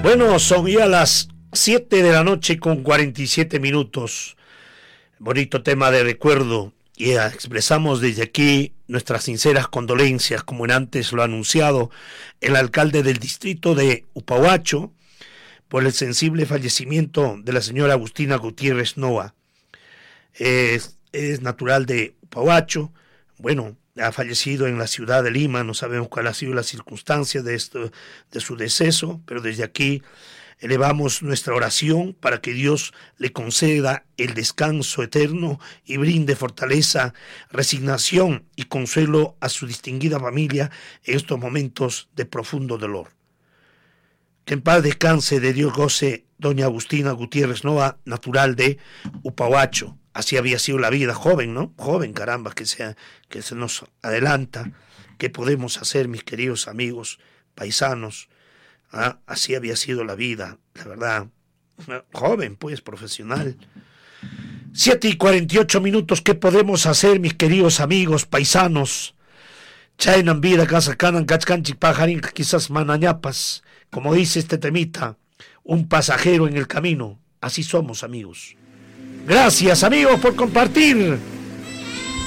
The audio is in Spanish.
Bueno, son ya las 7 de la noche con 47 minutos. Bonito tema de recuerdo. Y expresamos desde aquí nuestras sinceras condolencias, como en antes lo ha anunciado el alcalde del distrito de Upahuacho, por el sensible fallecimiento de la señora Agustina Gutiérrez Noa. Es natural de Upahuacho. Bueno, ha fallecido en la ciudad de Lima. No sabemos cuál ha sido la circunstancia de su deceso, pero desde aquí elevamos nuestra oración para que Dios le conceda el descanso eterno y brinde fortaleza, resignación y consuelo a su distinguida familia en estos momentos de profundo dolor. Que en paz descanse, de Dios goce doña Agustina Gutiérrez Noa, natural de Upahuacho. Así había sido la vida, joven, ¿no? Joven, caramba, que se nos adelanta. ¿Qué podemos hacer, mis queridos amigos, paisanos? Así había sido la vida, la verdad. Joven, pues, profesional. 7:48 minutos, ¿qué podemos hacer, mis queridos amigos, paisanos? Chainan vida, casa canan, cachcanchi, pajarín, quizás manañapas. Como dice este temita, un pasajero en el camino. Así somos, amigos. Gracias, amigos, por compartir.